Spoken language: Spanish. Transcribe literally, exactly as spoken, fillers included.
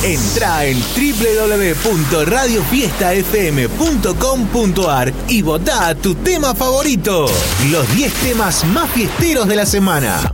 Entrá en doble u doble u doble u punto radio fiesta f m punto com punto a r y votá a tu tema favorito. Los diez temas más fiesteros de la semana.